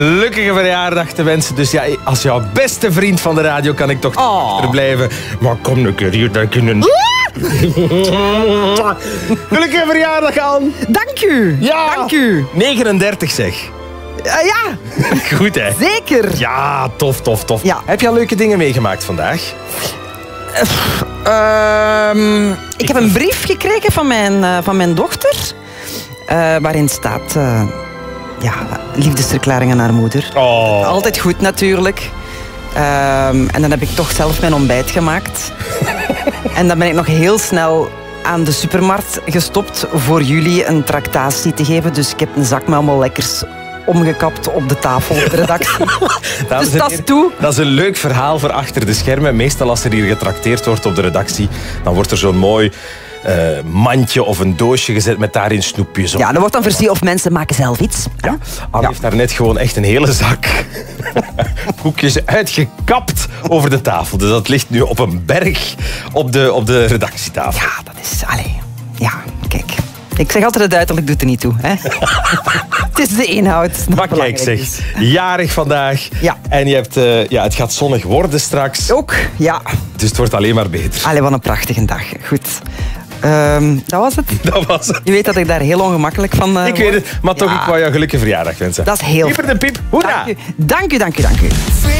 gelukkige verjaardag te wensen. Dus ja, als jouw beste vriend van de radio kan ik toch achterblijven. Maar kom een keer hier, dan kunnen... Gelukkige verjaardag, Anne. Dank u. Ja. Dank u. 39 zeg. Ja. Goed, hè? Zeker. Ja, tof. Ja. Heb je al leuke dingen meegemaakt vandaag? Ik heb een brief gekregen van mijn dochter. Waarin staat... liefdesverklaring aan haar moeder. Oh. Altijd goed, natuurlijk. En dan heb ik toch zelf mijn ontbijt gemaakt. En dan ben ik nog heel snel aan de supermarkt gestopt voor jullie een tractatie te geven. Dus ik heb een zak met allemaal lekkers omgekapt op de tafel op de redactie. Dus dat is toe. Dat is een leuk verhaal voor achter de schermen. Meestal als er hier getrakteerd wordt op de redactie, dan wordt er zo'n mooi mandje of een doosje gezet met daarin snoepjes op. Ja, dat wordt dan versierd of mensen maken zelf iets. Ja. Anne heeft daar net gewoon echt een hele zak koekjes uitgekapt over de tafel. Dus dat ligt nu op een berg op de redactietafel. Ja, dat is... Ja, kijk. Ik zeg altijd het uiterlijk doet er niet toe. Hè? Het is de inhoud. Maar kijk zeg, jarig vandaag. Ja. En je hebt, het gaat zonnig worden straks. Ook, ja. Dus het wordt alleen maar beter. Allee, wat een prachtige dag. Goed. Dat was het. Dat was het. Je weet dat ik daar heel ongemakkelijk van Ik weet het, maar toch, ik wou jou gelukkige verjaardag wensen. Dat is heel Pieper de Piep, hoera! Dank u.